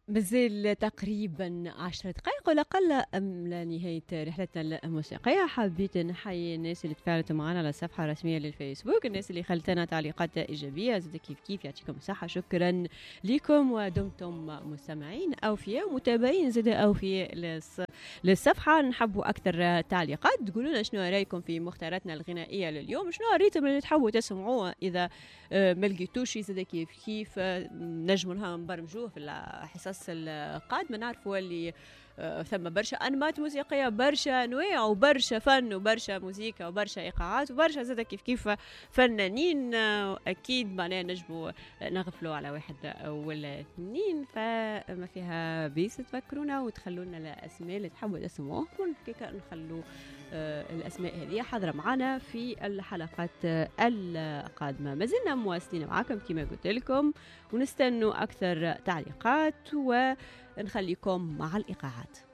مازال تقريبا 10 دقائق ولا أقل لنهاية رحلتنا الموسيقية. حبيت نحيي الناس اللي تفاعلت معنا على الصفحة الرسمية للفيسبوك، الناس اللي خلتنا تعليقات إيجابية زاد كيف يعطيكم الصحة. شكرا لكم ودمتم مستمعين أوفياء ومتابعين زاد أوفياء للصفحة. نحبوا أكثر تعليقات، تقولوا لنا شنو رأيكم في مختاراتنا الغنائية لليوم، شنو الريتم اللي تحبوا تسمعوه. إذا ما لقيتوش زاد كيف نجموا نبرمجوه في الحصص القادمة. نعرفوا اللي ثم برشا أنماط موسيقية، برشا أنواع وبرشا فن وبرشا موسيقى وبرشا إيقاعات وبرشا زاد كيف فنانين. أكيد معناها نجموا نغفلوا على واحد ولا اثنين، فما فيها بيس تفكرونا وتخلونا الأسماء اللي تحبوا تسمعوه كيف نخلوا الأسماء هذه حاضرة معنا في الحلقات القادمة. ما زلنا مواصلين معكم كما قلت لكم، ونستنوا أكثر تعليقات ونخليكم مع الإيقاعات.